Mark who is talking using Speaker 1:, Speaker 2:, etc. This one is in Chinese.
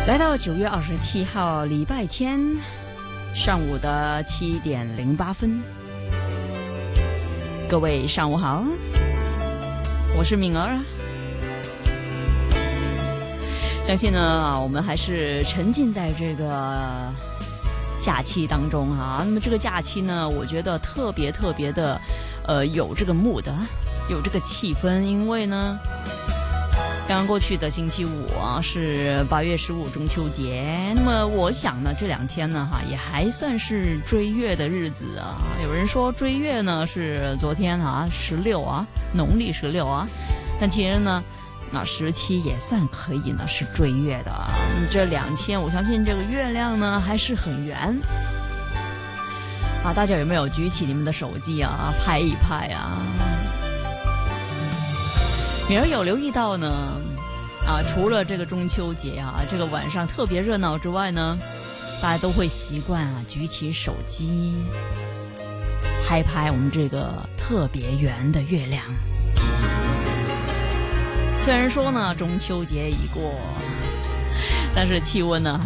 Speaker 1: 来到9月27号礼拜天上午的7点08分，各位上午好，我是敏儿。相信呢，我们还是沉浸在这个假期当中啊。那么这个假期呢，我觉得特别的，有这个mood，有这个气氛，因为呢，刚刚过去的星期五啊，是8月15中秋节。那么我想呢，这2天呢，也还算是追月的日子啊。有人说追月呢是昨天啊16啊，农历16啊，但其实呢，17也算可以呢是追月的啊。这2天我相信这个月亮呢还是很圆啊。大家有没有举起你们的手机啊，拍一拍啊？敏儿有留意到呢，除了这个中秋节啊，这个晚上特别热闹之外呢，大家都会习惯举起手机拍拍我们这个特别圆的月亮。虽然说呢中秋节已过，但是气温呢